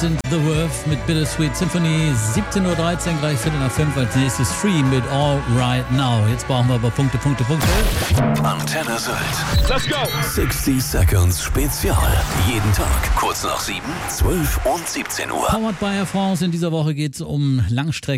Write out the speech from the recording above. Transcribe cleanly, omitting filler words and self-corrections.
sind The Worth mit Bittersweet Symphony. 17.13 Uhr, gleich 4:45 als nächstes Free mit All Right Now. Jetzt brauchen wir aber Punkte. Antenne Sylt. Let's go! 60 Seconds Spezial. Jeden Tag kurz nach 7, 12 und 17 Uhr. Powered by Air France. In dieser Woche geht es um Langstrecken.